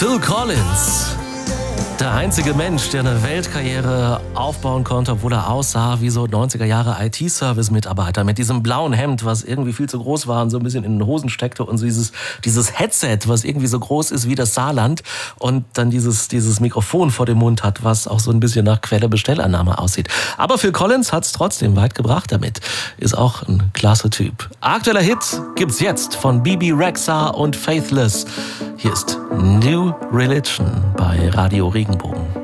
Phil Collins. Der einzige Mensch, der eine Weltkarriere aufbauen konnte, obwohl er aussah wie so 90er Jahre IT-Service-Mitarbeiter mit diesem blauen Hemd, was irgendwie viel zu groß war und so ein bisschen in den Hosen steckte und so dieses Headset, was irgendwie so groß ist wie das Saarland und dann dieses Mikrofon vor dem Mund hat, was auch so ein bisschen nach Quelle-Bestellannahme aussieht. Aber Phil Collins hat es trotzdem weit gebracht damit. Ist auch ein klasse Typ. Aktueller Hit gibt's jetzt von Bebe Rexha und Faithless. Hier ist New Religion bei Radio Regenbogen.